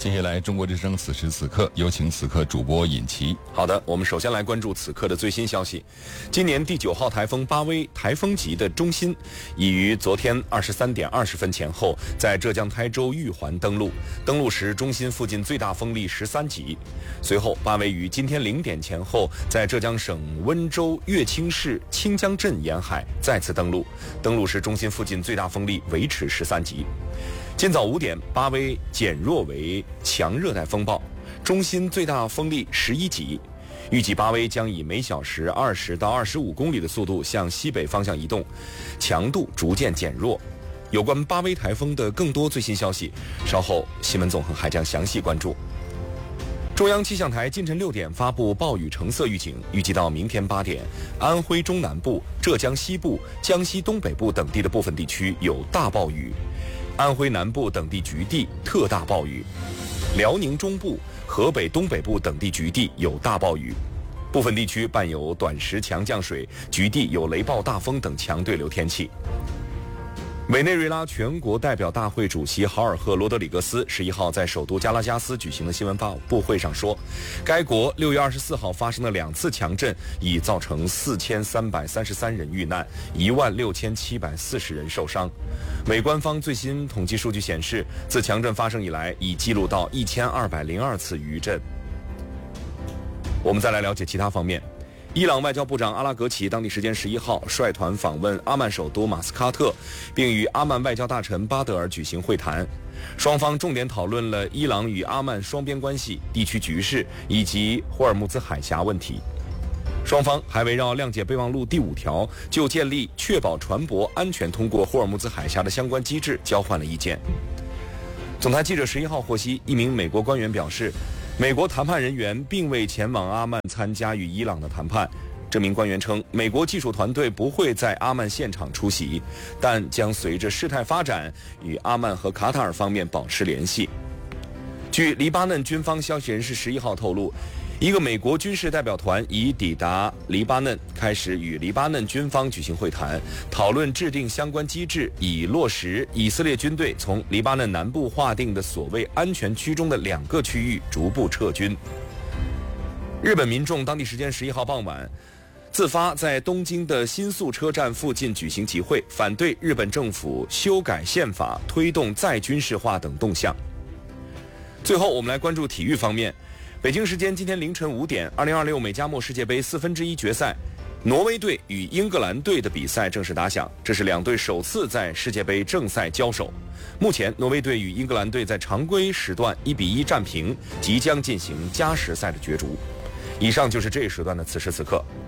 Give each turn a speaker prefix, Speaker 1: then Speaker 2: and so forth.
Speaker 1: 接下来中国之声此时此刻有请此刻主播尹奇。
Speaker 2: 好的，我们首先来关注此刻的最新消息。今年第9号台风巴威台风级的中心已于昨天23点20分前后在浙江台州玉环登陆，登陆时中心附近最大风力13级。随后巴威于今天0点前后在浙江省温州乐清市清江镇沿海再次登陆，登陆时中心附近最大风力维持13级。今早5点，巴威减弱为强热带风暴，中心最大风力11级。预计巴威将以每小时20到25公里的速度向西北方向移动，强度逐渐减弱。有关巴威台风的更多最新消息，稍后新闻纵横还将详细关注。中央气象台今晨6点发布暴雨橙色预警，预计到明天8点，安徽中南部、浙江西部、江西东北部等地的部分地区有大暴雨，安徽南部等地局地特大暴雨，辽宁中部、河北东北部等地局地有大暴雨，部分地区伴有短时强降水，局地有雷暴大风等强对流天气。委内瑞拉全国代表大会主席豪尔赫·罗德里格斯11号在首都加拉加斯举行的新闻发布会上说，该国6月24号发生的2次强震已造成4333人遇难，16740人受伤。美官方最新统计数据显示，自强震发生以来，已记录到1202次余震。我们再来了解其他方面。伊朗外交部长阿拉格齐当地时间11号率团访问阿曼首都马斯喀特，并与阿曼外交大臣巴德尔举行会谈。双方重点讨论了伊朗与阿曼双边关系、地区局势以及霍尔木兹海峡问题。双方还围绕谅解备忘录第5条就建立确保船舶安全通过霍尔木兹海峡的相关机制交换了意见。总台记者11号获悉，一名美国官员表示，美国谈判人员并未前往阿曼参加与伊朗的谈判。这名官员称，美国技术团队不会在阿曼现场出席，但将随着事态发展与阿曼和卡塔尔方面保持联系。据黎巴嫩军方消息人士11号透露，一个美国军事代表团已抵达黎巴嫩，开始与黎巴嫩军方举行会谈，讨论制定相关机制，以落实以色列军队从黎巴嫩南部划定的所谓安全区中的2个区域逐步撤军。日本民众当地时间11号傍晚自发在东京的新宿车站附近举行集会，反对日本政府修改宪法、推动再军事化等动向。最后，我们来关注体育方面。北京时间今天凌晨5点，2026美加墨世界杯1/4决赛，挪威队与英格兰队的比赛正式打响，这是2队首次在世界杯正赛交手。目前，挪威队与英格兰队在常规时段1-1战平，即将进行加时赛的角逐。以上就是这一时段的此时此刻，